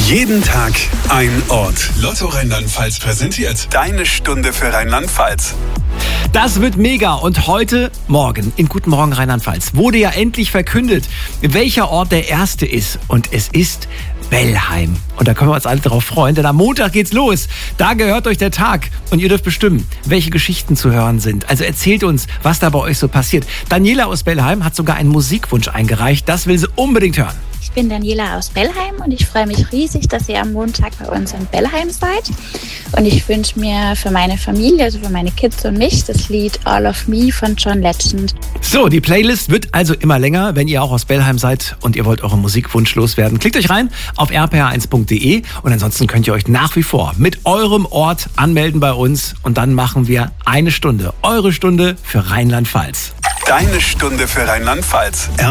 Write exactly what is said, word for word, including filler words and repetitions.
Jeden Tag ein Ort. Lotto Rheinland-Pfalz präsentiert Deine Stunde für Rheinland-Pfalz. Das wird mega und heute Morgen in Guten Morgen Rheinland-Pfalz wurde ja endlich verkündet, welcher Ort der erste ist. Und es ist Bellheim. Und da können wir uns alle drauf freuen, denn am Montag geht's los. Da gehört euch der Tag und ihr dürft bestimmen, welche Geschichten zu hören sind. Also erzählt uns, was da bei euch so passiert. Daniela aus Bellheim hat sogar einen Musikwunsch eingereicht. Das will sie unbedingt hören. Ich bin Daniela aus Bellheim und ich freue mich riesig, dass ihr am Montag bei uns in Bellheim seid. Und ich wünsche mir für meine Familie, also für meine Kids und mich, das Lied All of Me von John Legend. So, die Playlist wird also immer länger, wenn ihr auch aus Bellheim seid und ihr wollt euren Musikwunsch loswerden. Klickt euch rein auf r p r eins punkt d e und ansonsten könnt ihr euch nach wie vor mit eurem Ort anmelden bei uns und dann machen wir eine Stunde, eure Stunde für Rheinland-Pfalz. Deine Stunde für Rheinland-Pfalz.